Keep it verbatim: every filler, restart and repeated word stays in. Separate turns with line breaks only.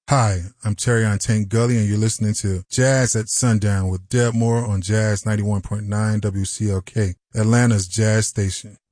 Hi, I'm Terry on Tank Gully, and you're listening to Jazz at Sundown with Deb Moore on Jazz ninety-one point nine W C L K, Atlanta's Jazz Station.